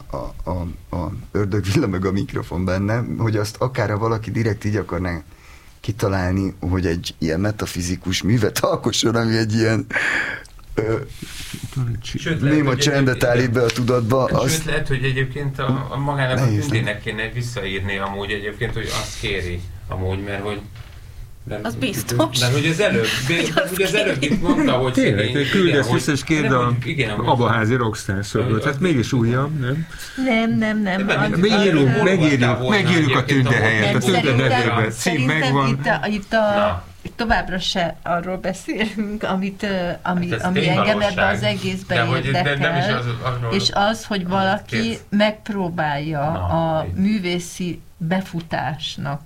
a ördögvilla meg a mikrofon benne, hogy azt akár valaki direkt így akarná kitalálni, hogy egy ilyen metafizikus művet alkosson, ami egy ilyen néma csendet állít be a tudatba. Sőt, lehet, hogy egyébként a magának a tündének kéne visszaírni amúgy egyébként, hogy azt kéri amúgy, mert hogy az biztos. Mert hogy az előbb itt mondta, hogy tényleg, küldesz vissza és kérd a Abaházi Rockstar szövőt. Tehát mégis újabb, nem? Nem. Megírjuk a Tünde helyet, a Tünde nevében. Cím megvan. Itt továbbra se arról beszélünk, ami engem ebben az egészben érdekel, és az, hogy valaki megpróbálja a művészi befutásnak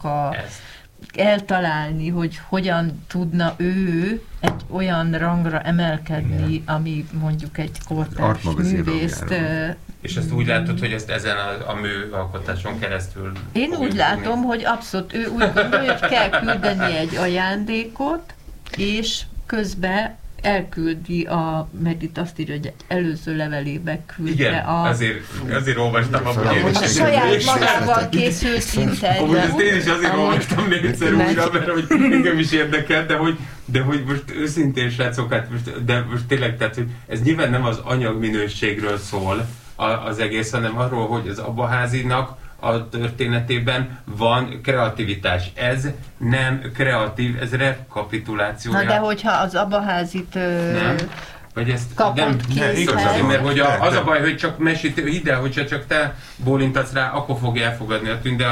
eltalálni, hogy hogyan tudna ő egy olyan rangra emelkedni, ami mondjuk egy kortárs művészt... És ezt úgy látod, hogy ezt ezen a műalkotáson keresztül... Én úgy látom, hogy abszolút ő úgy gondolja, hogy kell küldeni egy ajándékot, és közben elküldi mert itt azt írja, hogy egy előző levelébe küldte igen, azért olvastam a saját magával készült interjú. Ezt én is azért olvastam még egyszer újra, mert hogy engem is érdekel, de hogy most őszintén srácok, de most tényleg, tehát, hogy ez nyilván nem az anyagminőségről szól az egész, hanem arról, hogy az Abaházinak a történetében van kreativitás. Ez nem kreatív, ez rekapitulációja. Na de hogyha az Abaházit vagy ezt kapott igaz, mert hogy az a baj, hogy csak mesít ide, hogyha csak te bólintasz rá, akkor fogja elfogadni a Tünde,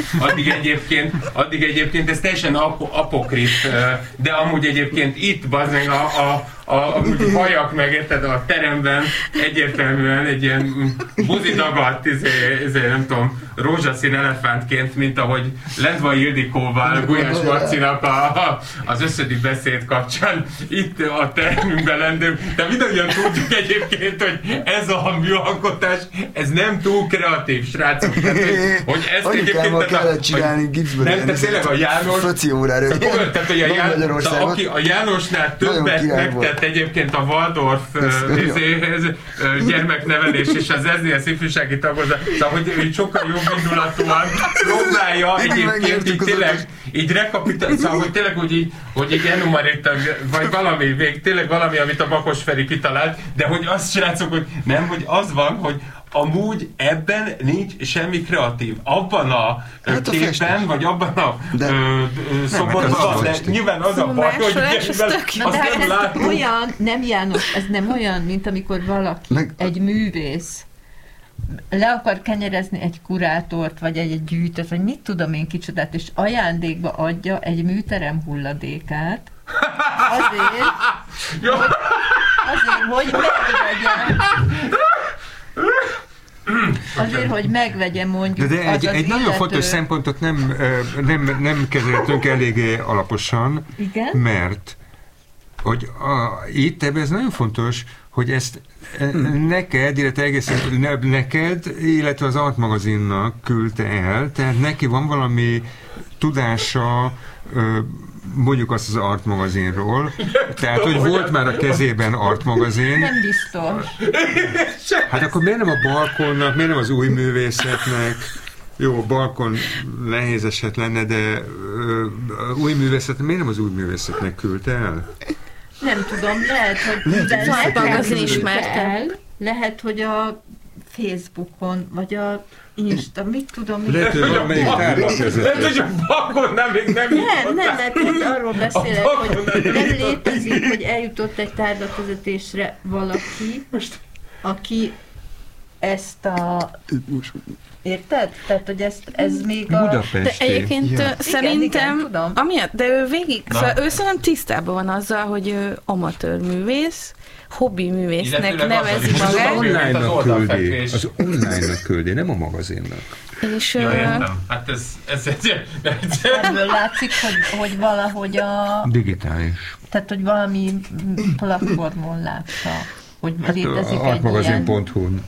addig egyébként ez teljesen apokrif, de amúgy egyébként itt bazdmeg a hajak meg, érted, a teremben egyértelműen egy ilyen buzidagadt, nem tudom, rózsaszín elefántként, mint ahogy Lendvai Ildikóval, Gulyás Marcinak az összödi beszéd kapcsán itt a termünkben lendünk. De mindannyian tudjuk egyébként, hogy ez a műalkotás, ez nem túl kreatív, srácok. Hogy ezt anyukámmal kellett csinálni gipszben. Nem, tényleg a János... Foci órára. Tehát, hogy aki a Jánosnál többet megtett egyébként a Waldorf gyermeknevelés és az EZNIESZ ifjúsági tagozat, szóval, hogy sokkal jobb indulatúan próbálja egyébként így tényleg így rekapitálni, szóval, hogy tényleg hogy így enumerálta, vagy tényleg valami, amit a Bakos Feri kitalált, de hogy azt srácok, hogy nem, hogy az van, hogy amúgy ebben nincs semmi kreatív. Abban a képen, vagy abban a szoborban, de nyilván az a baj, hogy azt nem látunk. Nem János, ez nem olyan, mint amikor valaki, egy művész le akar kenyerezni egy kurátort, vagy egy gyűjtőt, vagy mit tudom én kicsodát, és ajándékba adja egy műterem hulladékát, azért, hogy megvegye mondjuk de egy nagyon fontos szempontot nem kezeltünk eléggé alaposan, igen? Mert hogy itt ebben ez nagyon fontos, hogy ezt neked, illetve egészen neked, illetve az Art magazinnak küldte el, tehát neki van valami tudása, mondjuk azt az Art magazinról, tehát, hogy volt már a kezében Art magazin. Nem biztos. Hát akkor miért nem a Balkonnak, miért nem az Új Művészetnek? Jó, Balkon nehéz eset lenne, de Új Művészet, miért nem az Új Művészetnek küldte el? Nem tudom, lehet, hogy lehet, hogy a Facebookon, vagy a Insta, mit tudom. Lehet, hogy valamelyik tárlatvezető. Lehet, hogy a Balkon nem mert arról beszélek, hogy nem létezik, hogy eljutott egy tárlatvezetésre valaki, aki ezt a... Érted? Tehát, hogy ez még a... Budapesti. De egyébként szerintem... Igen, amiatt, de ő végig... Szóval ő szerintem tisztában van azzal, hogy ő amatőr művész, hobbi művésznek nevezi magát. Az online-nak küldi, nem a magazinnak. És... értem. Hát ez ebből látszik, hogy valahogy a... Digitális. Tehát, hogy valami platformon látta. Hogy létezik egy artmagazin.hu-n.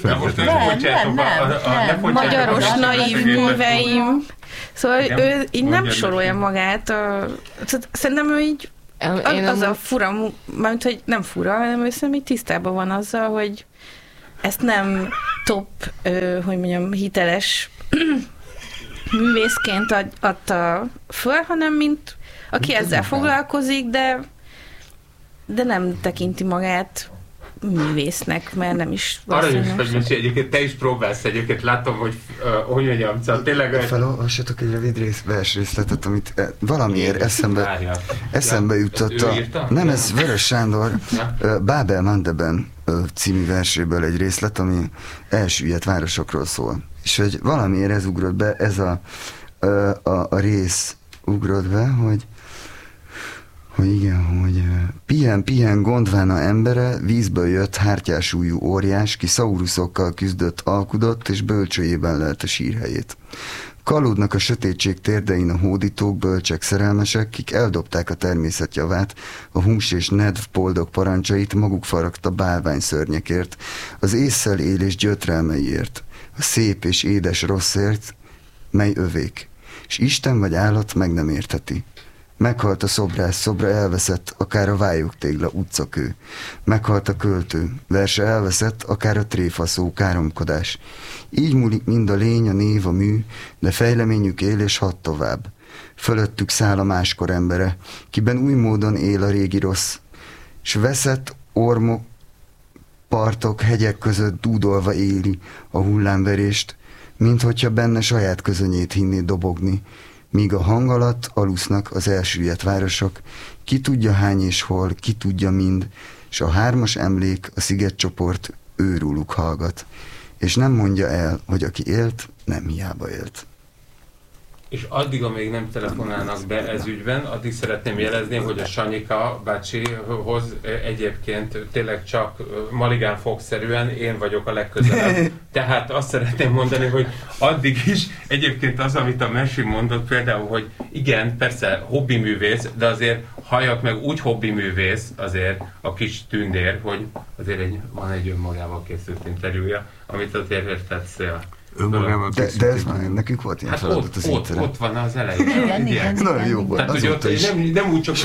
Nem. Magyaros naív műveim. Szóval ő így nem sorolja magát. Szerintem ő így az a fura, mármint, hogy nem fura, hanem ő szerintem így tisztában van azzal, hogy ezt nem top, hiteles művészként adta föl, hanem mint aki ezzel foglalkozik, de nem tekinti magát művésznek, mert nem is arra is, hogy most egyébként te is próbálsz egyébként, látom, hogy mondjam, szóval tényleg... Felolvassatok egy rövid versrészletet, amit valamiért eszembe jutott. Nem, ez Vörös Sándor Bábel Mandeben című verséből egy részlet, ami elsüllyedt városokról szól. És hogy valamiért ez ugrott be, ez a rész ugrott be, hogy pihen Gondvána embere, vízből jött hártyásúlyú óriás, ki szauruszokkal küzdött, alkudott, és bölcsőjében lelte sírhelyét. Kalódnak a sötétség térdein a hódítók, bölcsek, szerelmesek, kik eldobták a természet javát, a hús és nedv boldog parancsait, maguk faragta bálvány szörnyekért, az ésszel élés gyötrelmeiért, a szép és édes rosszért, mely övék, s Isten vagy állat meg nem értheti. Meghalt a szobrász, szobra elveszett, akár a vályogtégla utcakő. Meghalt a költő, verse elveszett, akár a tréfaszó káromkodás. Így múlik mind a lény, a név, a mű, de fejleményük él és hadd tovább. Fölöttük száll a máskor embere, kiben új módon él a régi rossz. S veszett ormok, partok, hegyek között dúdolva éli a hullámverést, minthogyha benne saját közönyét hinné dobogni, míg a hang alatt alusznak az elsüllyedt városok, ki tudja hány és hol, ki tudja mind, s a hármas emlék, a szigetcsoport őróluk hallgat, és nem mondja el, hogy aki élt, nem hiába élt. És addig, amíg nem telefonálnak be ez ügyben, addig szeretném jelezni, hogy a Sanyika bácsihoz egyébként tényleg csak Maligán Fox-szerűen én vagyok a legközelebb. Tehát azt szeretném mondani, hogy addig is egyébként az, amit a Mesi mondott például, hogy igen, persze hobbiművész, de azért halljak meg úgy hobbiművész azért a kis tündér, hogy azért van egy önmagával készült interjúja, amit azért értetsz. Önmagával de ez már nekünk volt ilyen feladat az internet. Ott van az elején. Igen. Nagyon jó volt. Tehát, hogy ott nem úgy csak,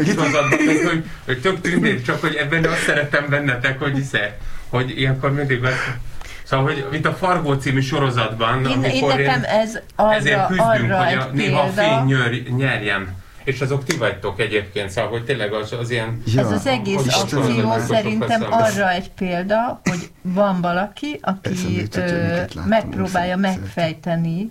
hogy tök tündér, csak hogy ebben azt szeretem bennetek, hogy ilyenkor mindig az... Szóval, hogy mint a Fargó című sorozatban, amikor ezért küzdünk, hogy néha a fény nyerjen. És azok ti vagytok egyébként, szóval, hogy tényleg az ilyen... Ez az egész akció szerintem arra egy példa, hogy van valaki, aki megpróbálja megfejteni,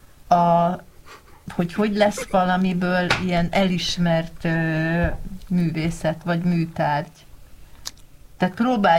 hogy lesz valamiből ilyen elismert művészet, vagy műtárgy. Tehát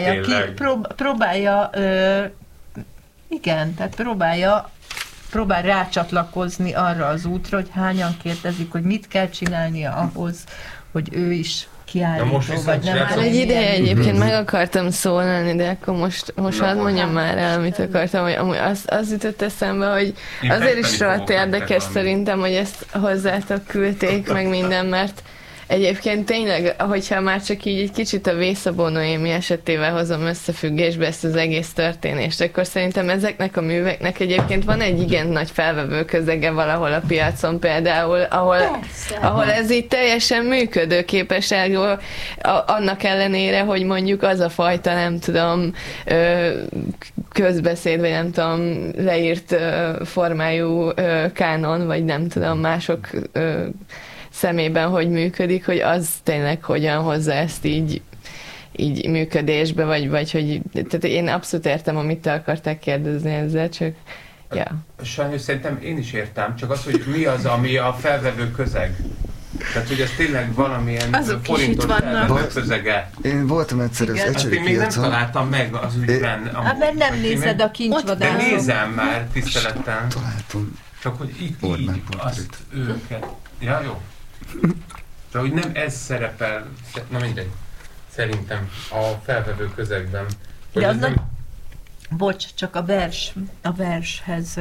próbál rácsatlakozni arra az útra, hogy hányan kérdezik, hogy mit kell csinálnia ahhoz, hogy ő is kiállító, vagy nem áll. Egy ideje egyébként meg akartam szólalni, de akkor most hadd mondjam már el, amit akartam, hogy amúgy az jutott eszembe, hogy azért is rohadt érdekes szerintem, hogy ezt hozzátok küldték, meg minden, mert egyébként tényleg, hogyha már csak így egy kicsit a Vészabó Noémi esetével hozom összefüggésbe ezt az egész történést, akkor szerintem ezeknek a műveknek egyébként van egy igen nagy felvevő közege valahol a piacon például, ahol ez így teljesen működőképes, annak ellenére, hogy mondjuk az a fajta, nem tudom, közbeszéd, vagy nem tudom, leírt formájú kánon, vagy nem tudom, mások szemében, hogy működik, hogy az tényleg hogyan hozza ezt így működésbe, vagy hogy... Tehát én abszolút értem, amit te akarták kérdezni ezzel, csak... Ja. Sajnos szerintem én is értem, csak az, hogy mi az, ami a felvevő közeg. Tehát, hogy ez tényleg valamilyen forintos felvevő közege. Én voltam egyszer az Ecseri piacon. Azt én még nem találtam meg az ügyben. Mert nem nézed a kincsvadászat. De nézem már tisztelettel. Találtam. Csak hogy így azt őket... Ja, jó. De hogy nem ez szerepel, na mindegy, szerintem a felvevő közegben. De az nem... Bocs, csak a vershez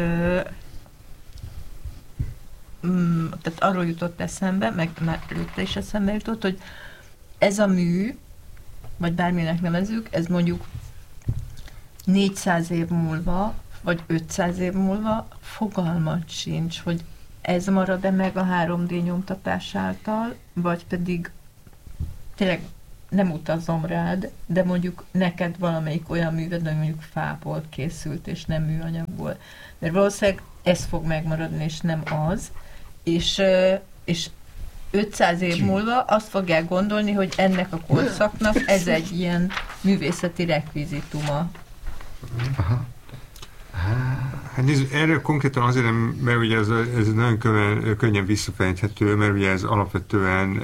tehát arról jutott eszembe, meg előtte is eszembe jutott, hogy ez a mű, vagy bárminek nevezzük, ez mondjuk 400 év múlva, vagy 500 év múlva fogalmat sincs, hogy ez marad-e meg a 3D nyomtatás által, vagy pedig tényleg nem utazom rád, de mondjuk neked valamelyik olyan műved, ami mondjuk fából készült, és nem műanyagból. Mert valószínűleg ez fog megmaradni, és nem az. És 500 év múlva azt fogják gondolni, hogy ennek a korszaknak ez egy ilyen művészeti rekvizituma. Aha. Hát nézd, erről konkrétan azért nem, mert ugye ez nagyon könnyen visszafejthető, mert ugye ez alapvetően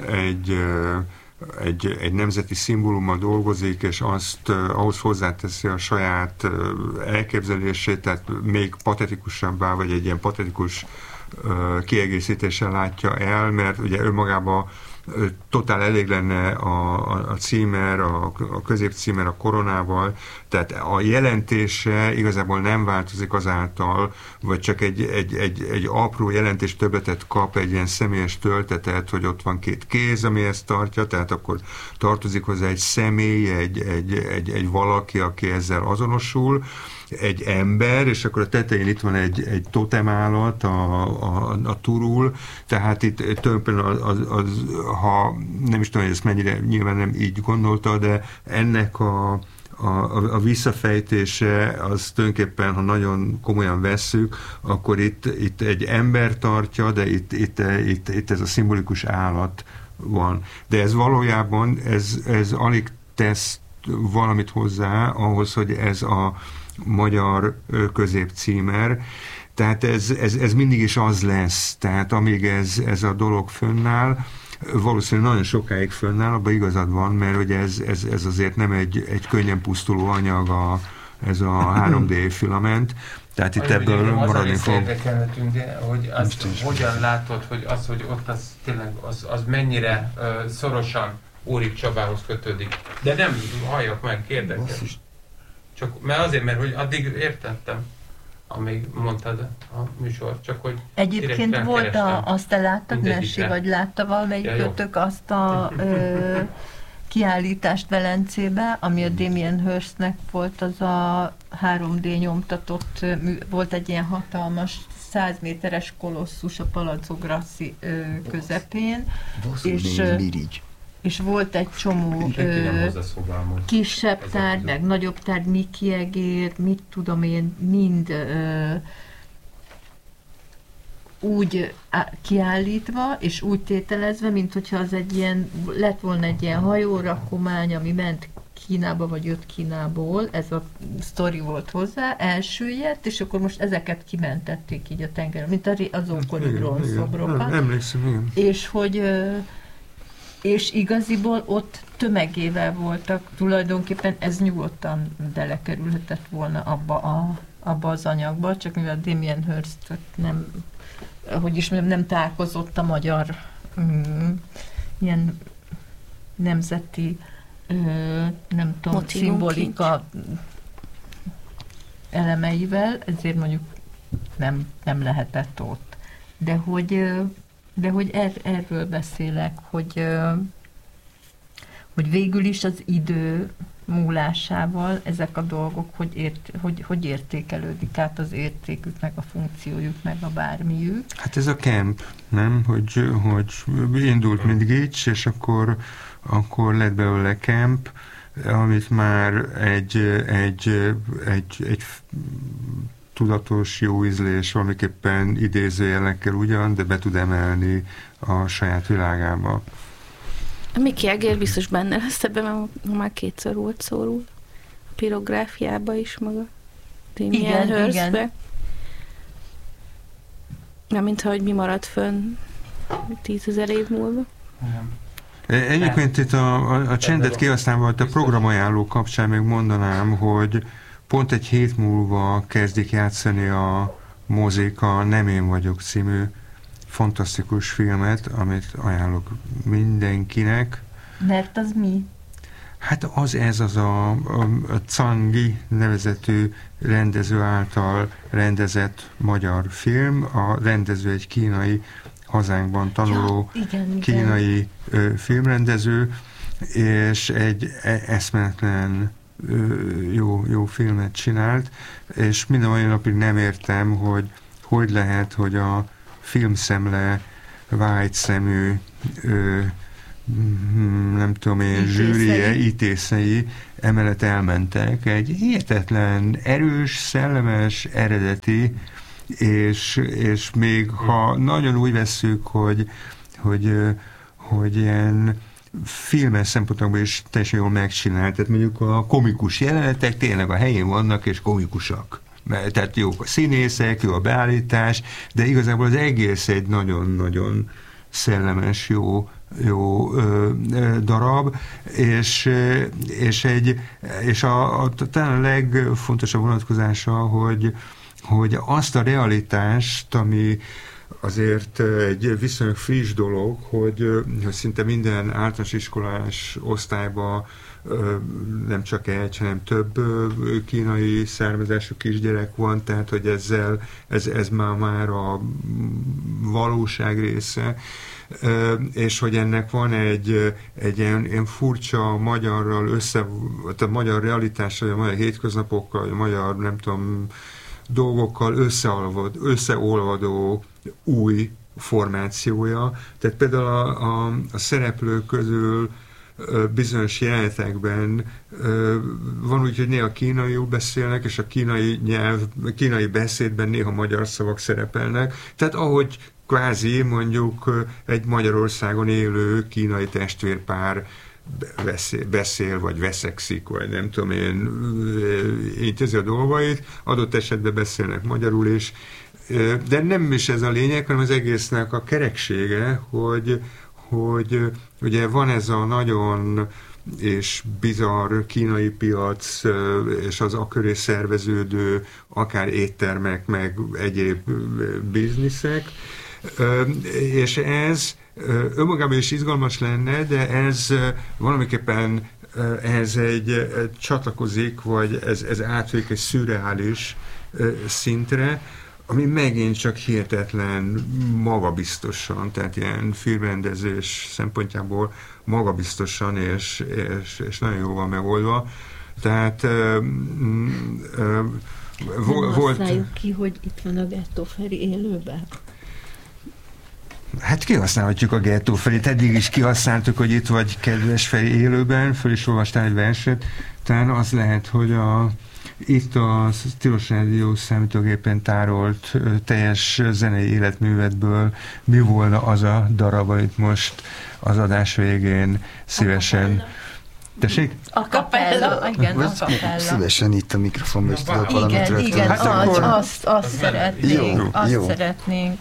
egy nemzeti szimbólummal dolgozik, és azt ahhoz hozzáteszi a saját elképzelését, tehát még patetikusabbá, vagy egy ilyen patetikus kiegészítéssel látja el, mert ugye önmagában totál elég lenne a címer, a középcímer a koronával, tehát a jelentése igazából nem változik azáltal, vagy csak egy apró jelentés többletet kap, egy ilyen személyes töltetet, hogy ott van két kéz, ami ezt tartja, tehát akkor tartozik hozzá egy személy, egy valaki, aki ezzel azonosul, egy ember, és akkor a tetején itt van egy totemállat, a turul, tehát itt tulajdonképpen ha nem is tudom, hogy ezt mennyire nyilván nem így gondolta, de ennek a visszafejtése az tulajdonképpen, ha nagyon komolyan vesszük, akkor itt egy ember tartja, de itt ez a szimbolikus állat van. De ez valójában, ez alig tesz valamit hozzá ahhoz, hogy ez a magyar középcímer. Tehát ez mindig is az lesz. Tehát amíg ez a dolog fönnáll, valószínűleg nagyon sokáig fönnáll, abban igazad van, mert hogy ez azért nem egy könnyen pusztuló anyag, ez a 3D filament. Tehát itt ebből maradni fog. De hogy azt hogyan látod, hogy ott az tényleg az mennyire szorosan Órik Csabához kötődik. De nem halljak meg, kérdezem. Csak mert hogy addig értettem, amíg mondtad a műsor, csak hogy egyébként volt azt te láttad, Messi, vagy látta valamelyik kötök azt a kiállítást Velencébe, ami a Damien Hirstnek volt, az a 3D nyomtatott, volt egy ilyen hatalmas 100 méteres kolosszus a Palazzo Grassi közepén, és volt egy csomó kisebb tárgy, meg nagyobb tárgy, Mickey egér, mit tudom én, mind úgy kiállítva, és úgy tételezve, mint hogyha az egy ilyen, lett volna egy ilyen hajórakomány, ami ment Kínába, vagy jött Kínából, ez a sztori volt hozzá, elsüllyedt, és akkor most ezeket kimentették így a tengeren, mint az ókori bronzszobrokat. Emlékszem, igen. És hogy és igaziból ott tömegével voltak, tulajdonképpen ez nyugodtan belekerülhetett volna abba az anyagba, csak mivel Damien Hirst nem találkozott a magyar ilyen nemzeti nem tudom, szimbolika elemeivel, ezért mondjuk nem lehetett ott. De hogy erről beszélek, hogy végül is az idő múlásával ezek a dolgok, hogy értékelődik át az értékük, meg a funkciójuk, meg a bármiük. Hát ez a camp, nem? Hogy indult mint gics, és akkor lett belőle camp, amit már egy tudatos, jó ízlés, valamiképpen idézőjelekkel ugyan, de be tud emelni a saját világába. A Mickey Egér biztos benne lesz ebben, mert már kétszer volt szó róla. A pirográfiába is maga. Igen, igen. Nem, mintha, hogy mi maradt fönn 10 000 év múlva. Egyébként itt a csendet kihasználva, a programajánló kapcsán még mondanám, hogy pont egy hét múlva kezdik játszani a mozik a Nem én vagyok című fantasztikus filmet, amit ajánlok mindenkinek. Mert az mi? Hát ez a Cangi nevezetű rendező által rendezett magyar film. A rendező egy kínai, hazánkban tanuló kínai filmrendező, és egy eszméletlen jó filmet csinált, és minden olyan napig nem értem, hogy lehet, hogy a filmszemle vágyszemű nem tudom én, zsűrie, ítészei emellett elmentek. Egy hihetetlen erős, szellemes, eredeti, és még ha nagyon úgy vesszük, hogy ilyen filmes szempontokból is teljesen jól megcsinált. Tehát mondjuk a komikus jelenetek tényleg a helyén vannak, és komikusak. Tehát jók a színészek, jó a beállítás, de igazából az egész egy nagyon-nagyon szellemes, jó darab, és talán a legfontosabb vonatkozása, hogy azt a realitást, ami azért egy viszonylag friss dolog, hogy szinte minden általános iskolás osztályban nem csak egy, hanem több kínai származású kisgyerek van, tehát hogy ez már a valóság része, és hogy ennek van egy ilyen furcsa magyarral a magyar realitással, a magyar hétköznapokkal, a magyar, nem tudom, dolgokkal összeolvadó új formációja. Tehát például a szereplők közül bizonyos jelenetekben van úgy, hogy néha kínaiul beszélnek, és a kínai beszédben néha magyar szavak szerepelnek. Tehát ahogy kvázi mondjuk egy Magyarországon élő kínai testvérpár beszél, vagy veszekszik, vagy nem tudom én, intézi a dolgait, adott esetben beszélnek magyarul is, de nem is ez a lényeg, hanem az egésznek a kereksége, hogy ugye van ez a nagyon és bizarr kínai piac, és az aköré szerveződő akár éttermek, meg egyéb bizniszek, és ez önmagában is izgalmas lenne, de ez valamiképpen ehhez egy csatlakozik, vagy ez átvék egy szürreális szintre, ami megint csak hihetetlen magabiztosan, tehát ilyen filmrendezés szempontjából magabiztosan és nagyon jól van megoldva. Tehát volt... Használjuk ki, hogy itt van a Gettó Feri élőben? Hát kihasználhatjuk a Gettó Ferit, eddig is kihasználtuk, hogy itt vagy, kedves Feri, élőben, föl is olvastál egy verset, talán az lehet, hogy itt a Tilos Rádió számítógépen tárolt teljes zenei életművedből mi volna az a darab, amit most az adás végén szívesen... Tessék? A capella, igen, a capella. Szívesen itt a mikrofonba is tudok valamit rögtön. Igen, azt szeretnénk. Azt szeretnénk.